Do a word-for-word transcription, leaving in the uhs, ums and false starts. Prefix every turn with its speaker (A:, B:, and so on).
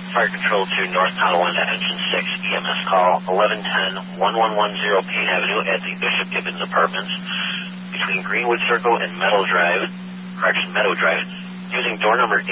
A: Fire Control to North Tonawanda, Engine six, E M S call eleven ten, eleven ten Payne Avenue at the Bishop Gibbons Apartments between Greenwood Circle and Meadow Drive, correction, Meadow Drive, using door number